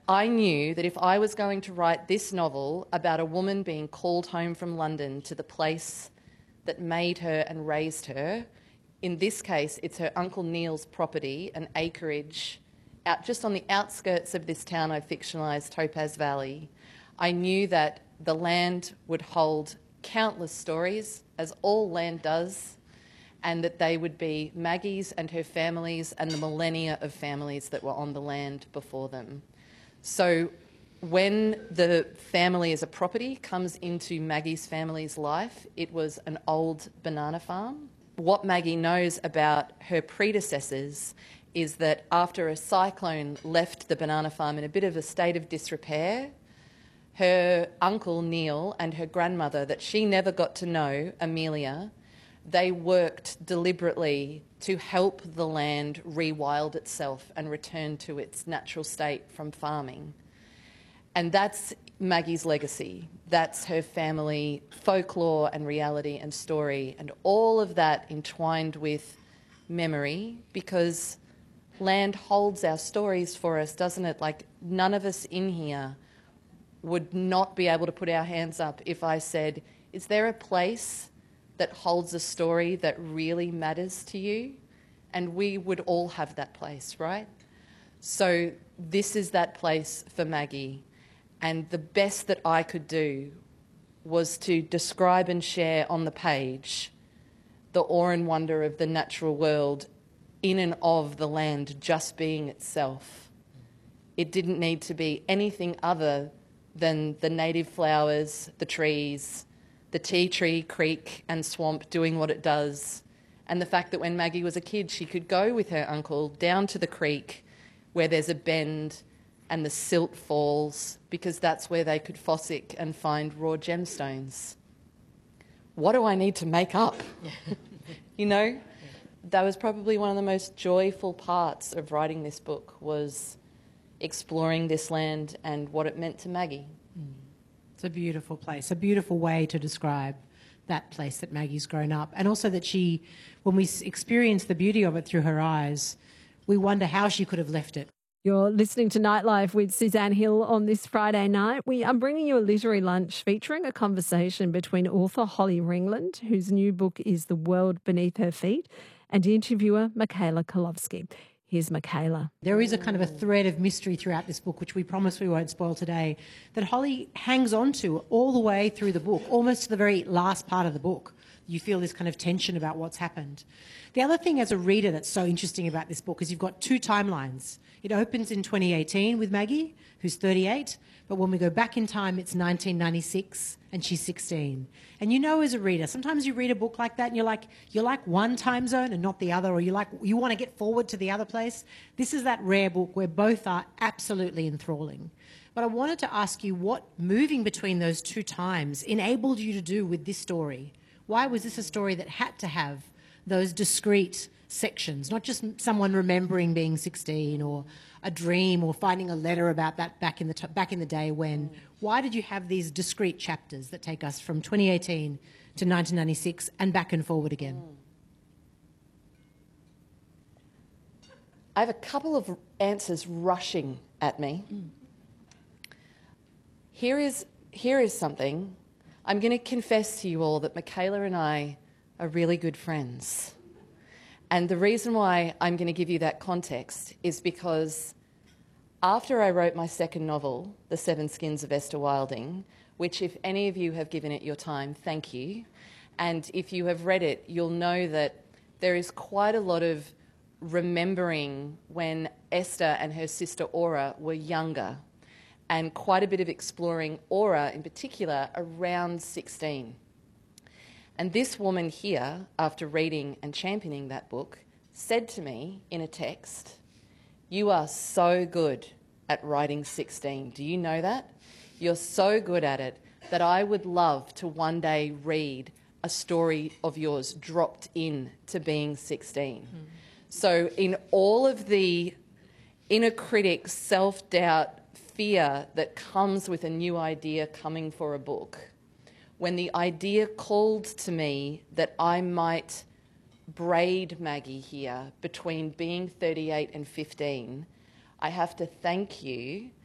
I knew that if I was going to write this novel about a woman being called home from London to the place that made her and raised her, in this case it's her Uncle Neil's property, an acreage out just on the outskirts of this town I've fictionalised, Topaz Valley, I knew that the land would hold countless stories, as all land does, and that they would be Maggie's and her family's and the millennia of families that were on the land before them. So when the family as a property comes into Maggie's family's life, it was an old banana farm. What Maggie knows about her predecessors is that after a cyclone left the banana farm in a bit of a state of disrepair, her uncle Neil and her grandmother, that she never got to know, Amelia, they worked deliberately to help the land rewild itself and return to its natural state from farming. And that's Maggie's legacy. That's her family folklore and reality and story, and all of that entwined with memory, because land holds our stories for us, doesn't it? Like, none of us in here would not be able to put our hands up if I said, is there a place that holds a story that really matters to you? And we would all have that place, right? So this is that place for Maggie. And the best that I could do was to describe and share on the page the awe and wonder of the natural world in and of the land just being itself. It didn't need to be anything other than the native flowers, the trees, the tea tree, creek and swamp doing what it does, and the fact that when Maggie was a kid she could go with her uncle down to the creek where there's a bend and the silt falls, because that's where they could fossick and find raw gemstones. What do I need to make up? You know? That was probably one of the most joyful parts of writing this book, was exploring this land and what it meant to Maggie. It's a beautiful place, a beautiful way to describe that place that Maggie's grown up. And also that she, when we experience the beauty of it through her eyes, we wonder how she could have left it. You're listening to Nightlife with Suzanne Hill on this Friday night. We are bringing you a literary lunch featuring a conversation between author Holly Ringland, whose new book is The World Beneath Her Feet, and interviewer Michaela Kolowski. Here's Michaela. There is a kind of a thread of mystery throughout this book, which we promise we won't spoil today, that Holly hangs on to all the way through the book, almost to the very last part of the book. You feel this kind of tension about what's happened. The other thing as a reader that's so interesting about this book is you've got two timelines. It opens in 2018 with Maggie, who's 38, but when we go back in time, it's 1996 and she's 16. And you know, as a reader, sometimes you read a book like that and you're like one time zone and not the other, or you want to get forward to the other place. This is that rare book where both are absolutely enthralling. But I wanted to ask you what moving between those two times enabled you to do with this story. Why was this a story that had to have those discrete sections, not just someone remembering being 16 or a dream or finding a letter about that back in the day when? Why did you have these discrete chapters that take us from 2018 to 1996 and back and forward again? I have a couple of answers rushing at me. Here is something. I'm going to confess to you all that Michaela and I are really good friends. And the reason why I'm going to give you that context is because after I wrote my second novel, The Seven Skins of Esther Wilding, which if any of you have given it your time, thank you. And if you have read it, you'll know that there is quite a lot of remembering when Esther and her sister Aura were younger, and quite a bit of exploring Aura in particular around 16. And this woman here, after reading and championing that book, said to me in a text, "You are so good at writing 16. Do you know that? You're so good at it that I would love to one day read a story of yours dropped in to being 16. So in all of the inner critic, self-doubt, fear that comes with a new idea coming for a book, when the idea called to me that I might braid Maggie here between being 38 and 15, I have to thank you